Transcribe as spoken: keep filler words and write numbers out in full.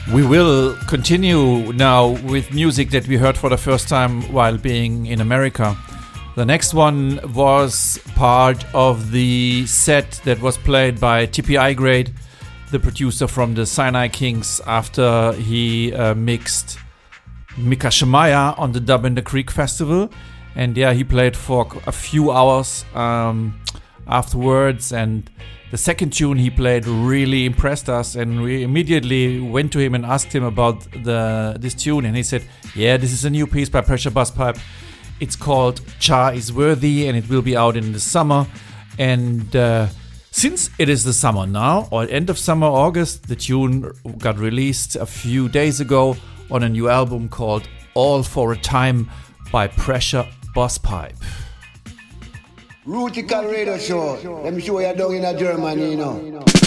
We will continue now with music that we heard for the first time while being in America. The next one was part of the set that was played by T P I Grade, the producer from the Sinai Kings, after he uh, mixed Mika Shemaya on the Dub in the Creek Festival. And yeah, he played for a few hours um, afterwards, and the second tune he played really impressed us, and we immediately went to him and asked him about the this tune, and he said, yeah, this is a new piece by Pressure Busspipe. It's called Cha is Worthy, and it will be out in the summer. And uh, since it is the summer now, or end of summer, August, the tune got released a few days ago on a new album called All for a Time by Pressure Busspipe. Rutical Radio Show. Let me show you down in Germany, you know.